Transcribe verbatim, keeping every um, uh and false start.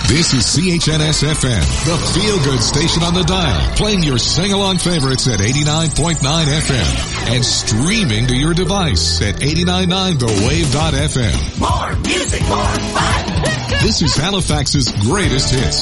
This is C H N S F M, the feel-good station on the dial, playing your sing-along favorites at eighty-nine point nine F M and streaming to your device at eight nine nine the wave dot f m. More music, more fun! This is Halifax's greatest hits.